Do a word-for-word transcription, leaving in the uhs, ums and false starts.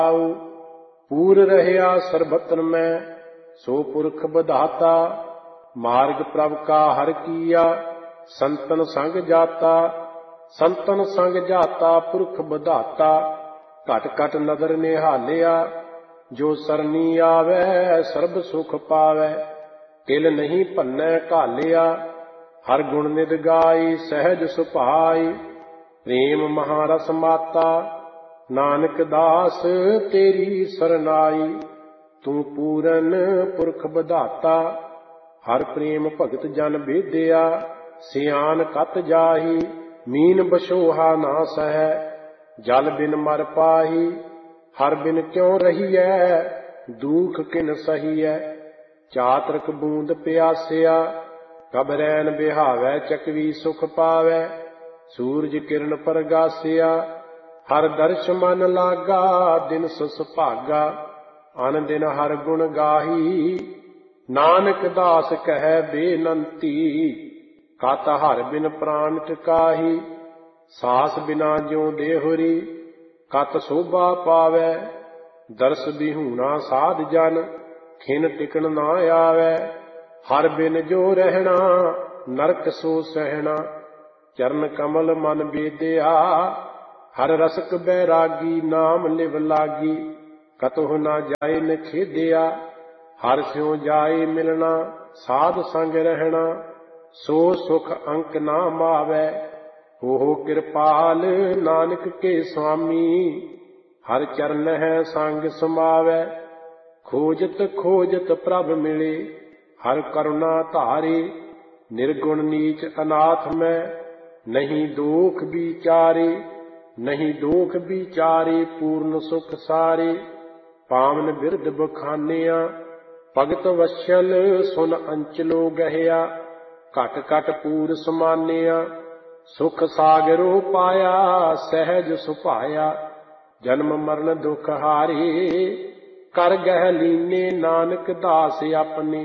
पूर रहया सर्बतन में सो पुरख बधाता। मार्ग प्रभ का हर किया संतन संग जाता। संतन संग जाता पुरख बधाता। घट घट नदर निहालिया जो सरनी आवे सर्ब सुख पावे। तिल नहीं भन्नै घालिया हर गुण निद गाई सहज सुभाई। प्रेम महारस माता नानक दास तेरी सरनाई। तू पूरन पुरख बधाता हर प्रेम भगत जन बेदिया। सियान कत जाही मीन बशोहा ना सह जल बिन मर पाही। हर बिन क्यों रहीऐ दुख किन सहीऐ। चातरक बूंद प्यासिया कब रैन बिहावै चकवी सुख पावै। सूरज किरण परगासिया हर दर्श मन लागा दिन सुसभागा। अन दिन हर गुण गाही नानक दास कह बेनंती। कत हर बिन प्राण टिकाही सास बिना ज्यों देहुरी। कत शोभा पावै दर्श बिहूना साध जन खिन टिकन ना आवै। हर बिन जो रहना नरक सो सहना। चरण कमल मन बेदिया हर रसक बैरागी। नाम लिव लागी कतहु ना जाए न खेदिया। हर स्यों जाए मिलना साध संग रहना। सो सुख अंक ना मावै हो कृपाल नानक के स्वामी। हर चरण है संग समावै खोजत खोजत प्रभ मिले। हर करुणा धारे निर्गुण नीच अनाथ में नहीं दोख बिचारे। नहीं दोख बिचारे पूर्ण सुख सारे। पावन बिरद बखानिया भगत वत्सल सुन अंचलो गहया। घट घट पूर समानिया सुख सागरो पाया सहज सुभाया। जन्म मरण दुख हारे कर गह लीने नानक दास अपने।